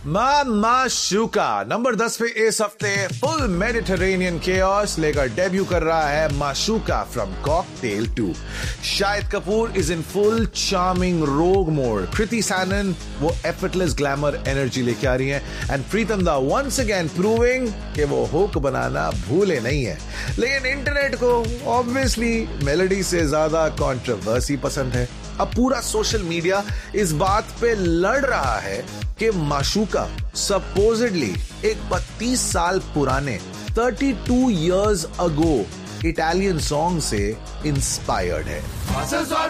माशूका number 10 पे इस हफ्ते फुल मेडिटरेनियन केओस लेकर डेब्यू कर रहा है माशूका from cocktail 2। Shahid Kapoor is in full charming रोग मोड। कृति सैनन वो एफर्टलेस ग्लैमर एनर्जी लेके आ रही है एंड प्रीतम दा वंस अगेन प्रूविंग कि वो हुक बनाना भूले नहीं है। लेकिन इंटरनेट को ऑब्वियसली मेलोडी से ज्यादा कंट्रोवर्सी पसंद है। अब पूरा सोशल मीडिया इस बात पे लड़ रहा है कि माशूका सपोजिडली एक 32 साल पुराने 32 years ago इटालियन सॉन्ग से इंस्पायर्ड है।